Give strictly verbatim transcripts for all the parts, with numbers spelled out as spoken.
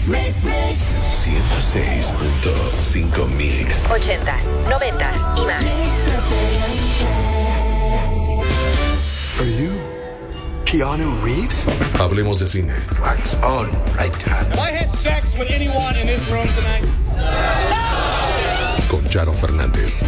Mix, mix, mix. ciento seis punto cinco Mix. Ochentas, noventas y más. Are you Keanu Reeves? Hablemos de cine. Wax on, right hand. Have I had sex with anyone in this room tonight? Con Charo Fernández.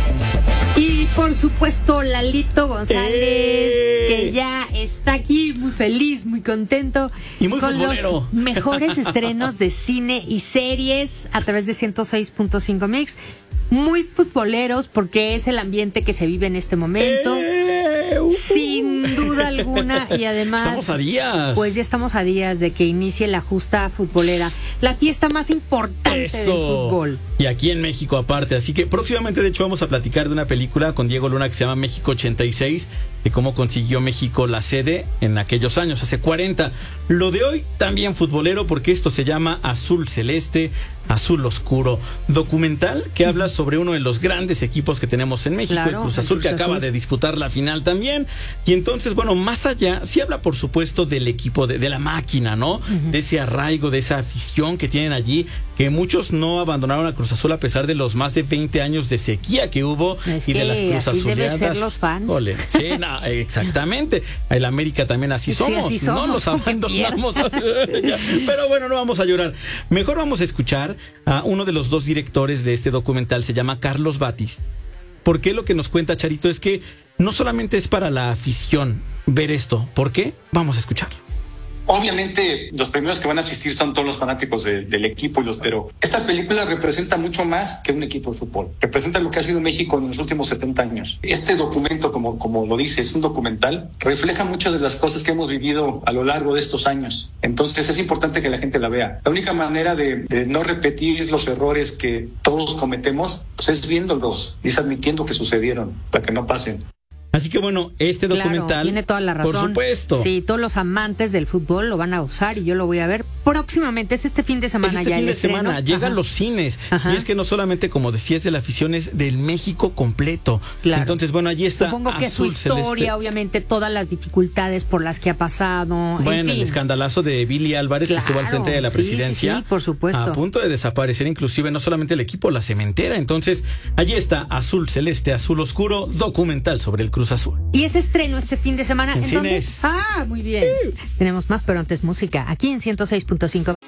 Y por supuesto Lalito González, ¡Eh! que ya está aquí muy feliz, muy contento. Y muy con futbolero. los mejores estrenos de cine y series a través de ciento seis punto cinco Mix. Muy futboleros porque es el ambiente que se vive en este momento. ¡Eh! Uh, Sin duda alguna. Y además, Estamos a días. pues ya estamos a días de que inicie la justa futbolera, la fiesta más importante Eso. del fútbol. Y aquí en México aparte. Así que próximamente, de hecho, vamos a platicar de una película con Diego Luna que se llama México ochenta y seis, de cómo consiguió México la sede en aquellos años, hace cuarenta. Lo de hoy también futbolero, porque esto se llama Azul Celeste, Azul Oscuro, documental que habla sobre uno de los grandes equipos que tenemos en México, Claro, el Cruz el Azul, Cruz que acaba Azul. de disputar la final también. Y entonces, bueno, más allá, sí habla por supuesto del equipo, de, de la máquina, ¿no? Uh-huh. De ese arraigo, de esa afición que tienen allí, que muchos no abandonaron a Cruz Azul a pesar de los más de veinte años de sequía que hubo Es y de que las Cruz así deben Azuleadas. ser los fans. Ole, sí, no, exactamente. El América también así Sí, somos, así somos, no los como abandonamos. Pero bueno, no vamos a llorar. Mejor vamos a escuchar a uno de los dos directores de este documental, se llama Carlos Batis. Porque lo que nos cuenta Charito es que no solamente es para la afición ver esto. ¿Por qué? Vamos a escucharlo. Obviamente los primeros que van a asistir son todos los fanáticos de, del equipo, y los, pero esta película representa mucho más que un equipo de fútbol. Representa lo que ha sido México en los últimos setenta años. Este documento, como, como lo dice, es un documental, refleja muchas de las cosas que hemos vivido a lo largo de estos años. Entonces es importante que la gente la vea. La única manera de, de no repetir los errores que todos cometemos, pues es viéndolos y es admitiendo que sucedieron para que no pasen. Así que bueno, este documental, claro, tiene toda la razón. por supuesto. Sí, todos los amantes del fútbol lo van a usar y yo lo voy a ver próximamente. Es este fin de semana es este ya fin el de estreno. semana, llega a Ajá. los cines. Ajá. Y es que no solamente, como decías, de la afición, es del México completo. Claro. Entonces, bueno, allí está. Supongo que Azul su historia, Celeste. obviamente, todas las dificultades por las que ha pasado. Bueno, en fin. el escandalazo de Billy Álvarez, Claro, que estuvo al frente de la sí, presidencia. sí, sí, por supuesto. A punto de desaparecer, inclusive, no solamente el equipo, la cementera. Entonces, allí está Azul Celeste, Azul Oscuro, documental sobre el Cruz Azul. Y ese estreno este fin de semana. En ¿En dónde? cines. Ah, muy bien. Tenemos más, pero antes música. Aquí en ciento seis punto cinco.